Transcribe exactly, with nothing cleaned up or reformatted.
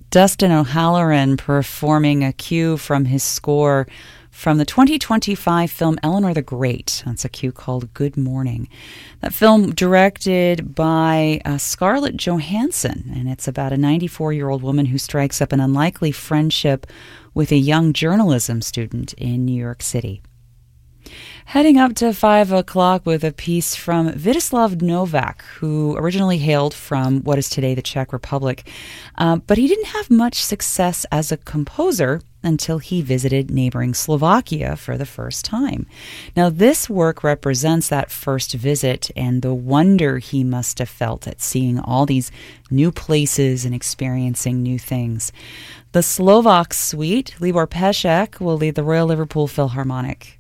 Dustin O'Halloran performing a cue from his score from the twenty twenty-five film Eleanor the Great. That's a cue called Good Morning. That film directed by uh, Scarlett Johansson, and it's about a ninety-four-year-old woman who strikes up an unlikely friendship with a young journalism student in New York City. Heading up to five o'clock with a piece from Vidislav Novak, who originally hailed from what is today the Czech Republic, uh, but he didn't have much success as a composer until he visited neighboring Slovakia for the first time. Now, this work represents that first visit and the wonder he must have felt at seeing all these new places and experiencing new things. The Slovak Suite, Libor Pesek will lead the Royal Liverpool Philharmonic.